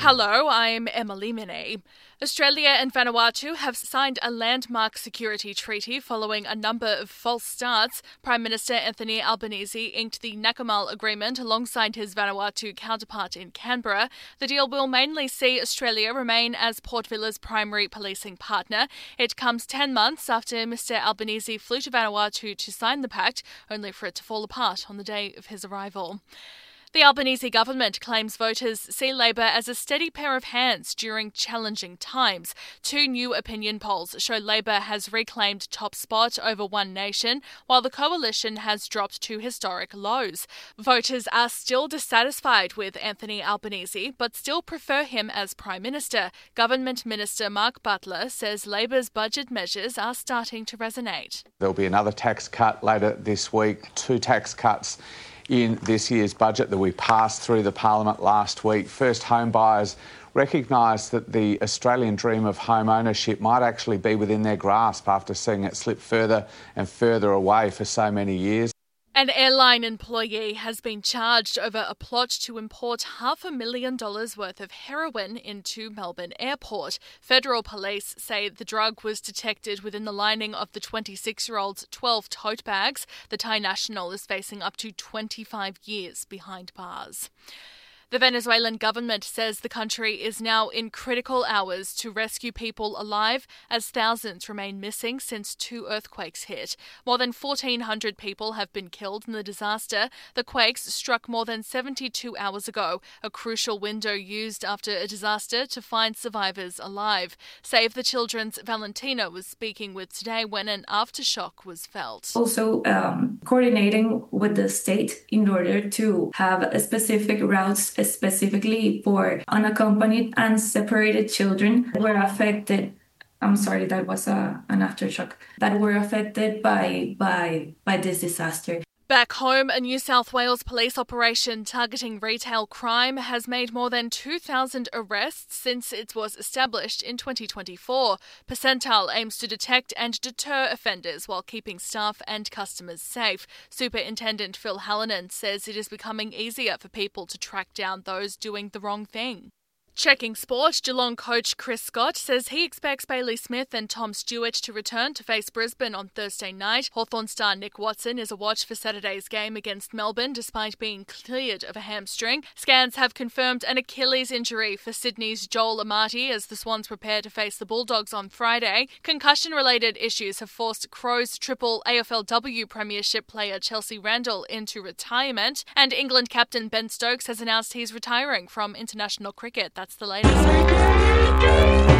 Hello, I'm Emily Minnie. Australia and Vanuatu have signed a landmark security treaty following a number of false starts. Prime Minister Anthony Albanese inked the Nakamal Agreement alongside his Vanuatu counterpart in Canberra. The deal will mainly see Australia remain as Port Villa's primary policing partner. It comes 10 months after Mr Albanese flew to Vanuatu to sign the pact, only for it to fall apart on the day of his arrival. The Albanese government claims voters see Labor as a steady pair of hands during challenging times. Two new opinion polls show Labor has reclaimed top spot over One Nation, while the coalition has dropped to historic lows. Voters are still dissatisfied with Anthony Albanese, but still prefer him as Prime Minister. Government Minister Mark Butler says Labor's budget measures are starting to resonate. There'll be another tax cut later this week, 2 tax cuts in this year's budget that we passed through the Parliament last week. First home buyers recognise that the Australian dream of home ownership might actually be within their grasp after seeing it slip further and further away for so many years. An airline employee has been charged over a plot to import $500,000 worth of heroin into Melbourne Airport. Federal police say the drug was detected within the lining of the 26-year-old's 12 tote bags. The Thai national is facing up to 25 years behind bars. The Venezuelan government says the country is now in critical hours to rescue people alive as thousands remain missing since 2 earthquakes hit. More than 1,400 people have been killed in the disaster. The quakes struck more than 72 hours ago, a crucial window used after a disaster to find survivors alive. Save the Children's Valentina was speaking with Today when an aftershock was felt. Also coordinating with the state in order to have a specific routes specifically for unaccompanied and separated children that were affected. I'm sorry, that was an aftershock that were affected by this disaster. Back home, a New South Wales police operation targeting retail crime has made more than 2,000 arrests since it was established in 2024. Percentile aims to detect and deter offenders while keeping staff and customers safe. Superintendent Phil Hallinan says it is becoming easier for people to track down those doing the wrong thing. Checking sport, Geelong coach Chris Scott says he expects Bailey Smith and Tom Stewart to return to face Brisbane on Thursday night. Hawthorn star Nick Watson is a watch for Saturday's game against Melbourne despite being cleared of a hamstring. Scans have confirmed an Achilles injury for Sydney's Joel Amati as the Swans prepare to face the Bulldogs on Friday. Concussion-related issues have forced Crows triple AFLW premiership player Chelsea Randall into retirement, and England captain Ben Stokes has announced he's retiring from international cricket. That's the latest.